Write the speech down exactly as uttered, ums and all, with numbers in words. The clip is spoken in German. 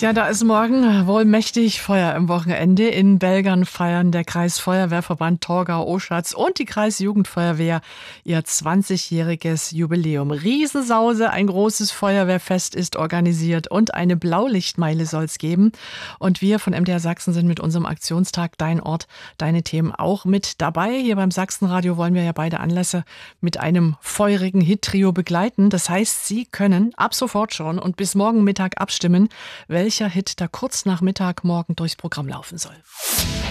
Ja, da ist morgen wohl mächtig Feuer im Wochenende. In Belgern feiern der Kreisfeuerwehrverband Torgau-Oschatz und die Kreisjugendfeuerwehr ihr zwanzigjähriges Jubiläum. Riesensause, ein großes Feuerwehrfest ist organisiert und eine Blaulichtmeile soll es geben. Und wir von M D R Sachsen sind mit unserem Aktionstag Dein Ort, deine Themen auch mit dabei. Hier beim Sachsenradio wollen wir ja beide Anlässe mit einem feurigen Hit-Trio begleiten. Das heißt, Sie können ab sofort schon und bis morgen Mittag abstimmen, welcher Hit da kurz nach Mittag morgen durchs Programm laufen soll.